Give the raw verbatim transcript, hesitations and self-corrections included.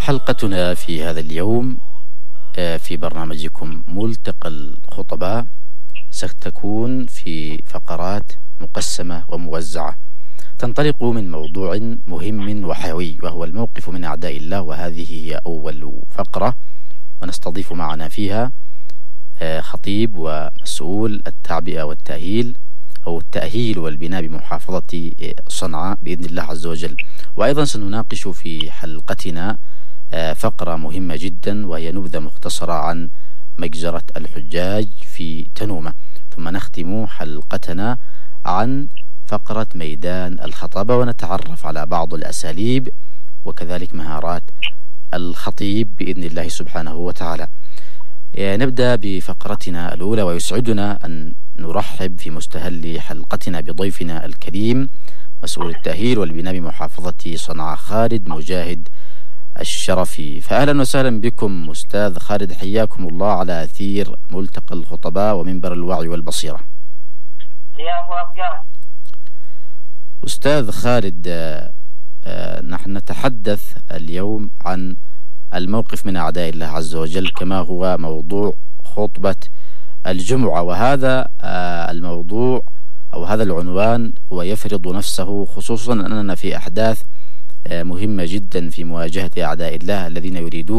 حلقتنا في هذا اليوم في برنامجكم ملتقى الخطباء ستكون في فقرات مقسمة وموزعة تنطلق من موضوع مهم وحيوي وهو الموقف من أعداء الله، وهذه هي أول فقرة، ونستضيف معنا فيها خطيب ومسؤول التعبئة والتأهيل أو التأهيل والبناء بمحافظة صنعاء بإذن الله عز وجل. وأيضا سنناقش في حلقتنا فقرة مهمة جدا وهي نبذة مختصرة عن مجزرة الحجاج في تنومة، ثم نختم حلقتنا عن فقرة ميدان الخطابة ونتعرف على بعض الأساليب وكذلك مهارات الخطيب بإذن الله سبحانه وتعالى. نبدأ بفقرتنا الأولى، ويسعدنا أن نرحب في مستهل حلقتنا بضيفنا الكريم مسؤول التأهيل والبناء بمحافظة صنعاء خالد مجاهد الشرفي. فأهلا وسهلا بكم أستاذ خالد، حياكم الله على أثير ملتقى الخطباء ومنبر الوعي والبصيرة. يا أبو أبجار. أستاذ خالد، نحن نتحدث اليوم عن الموقف من أعداء الله عز وجل كما هو موضوع خطبة الجمعة، وهذا الموضوع أو هذا العنوان هو يفرض نفسه، خصوصا أننا في أحداث مهمة جدا في مواجهة أعداء الله الذين يريدون